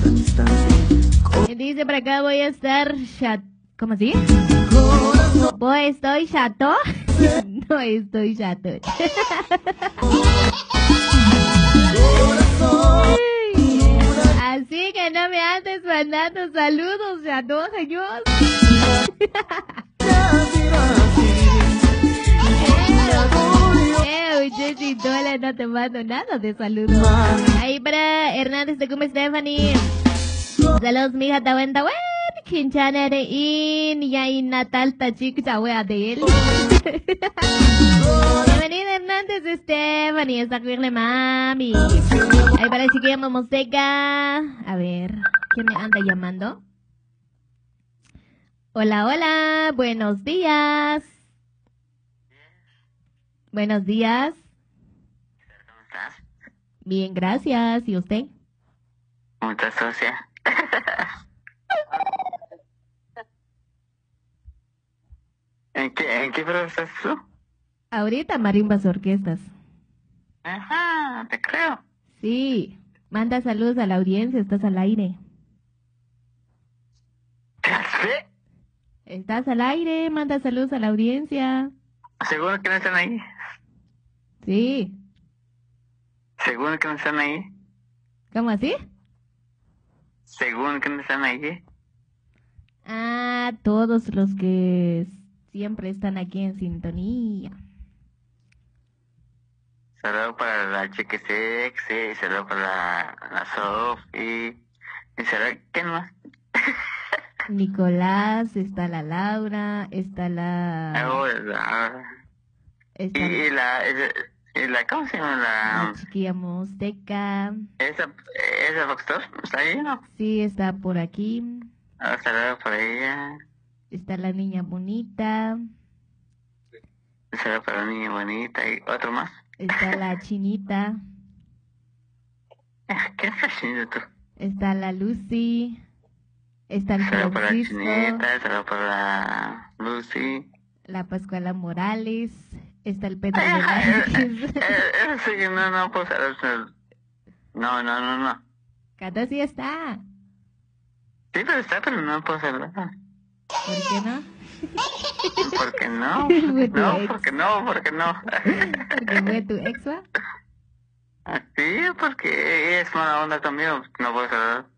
Dice por acá voy a estar ¿cómo así? ¿Estoy chato? No estoy chato. Así que no me andes mandando saludos, chato, señor. Chechitola, no te mando nada de saludos. Ahí para Hernández de Cum Stephanie. Saludos, mija, tawen. Quinchana de in, ya in Natal, tachik, chawea de él. Bienvenida Hernández Stephanie, está cuirle mami. Ahí para Chiquilla Momoseca. A ver, ¿quién me anda llamando? Hola, hola, buenos días. Buenos días. ¿Cómo estás? Bien, gracias. ¿Y usted? ¿Cómo estás, socia? ¿En qué programa estás tú? Ahorita marimbas orquestas. Ajá, te creo. Sí, manda saludos a la audiencia, estás al aire. ¿Qué? Estás al aire, manda saludos a la audiencia. ¿Seguro que no están ahí? Sí. ¿Seguro que no están ahí? ¿Cómo así? ¿Seguro que no están ahí? Ah, todos los que siempre están aquí en sintonía. Saludo para la Chiqui Sexy, saludo para la Sofi, y saludo, ¿quién más? Nicolás, está la Laura, está la... Hola. Está Y la, ¿cómo se llama la chiquilla Mosteca. Esa Foxtrot, ¿está ahí, no? Sí, está por aquí. Saludo para ella. Está la niña bonita. Saludo para la niña bonita y otro más. Está la chinita. ¿Qué estás haciendo tú? Está la Lucy. Está el Saludo para la Francisco. chinita, saludo para la Lucy. La Pascuala Morales. Está el Pedro Eso Velázquez. sí que no puedo saber. No. Cata sí está. Sí, pero está, pero no puedo saber. ¿Por qué no? ¿Por qué no? Fue tu No, ex. ¿por qué no? ¿Por qué no? Porque fue tu ex, ¿va? Sí, porque ella es mala onda conmigo, no puedo saber.